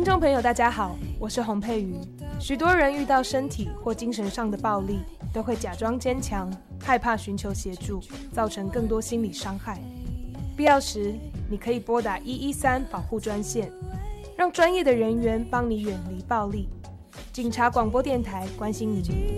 众朋友大家好，我是洪佩瑜。许多人遇到身体或精神上的暴力，都会假装坚强，害怕寻求协助，造成更多心理伤害。必要时，你可以拨打113保护专线，让专业的人员帮你远离暴力。警察广播电台关心你。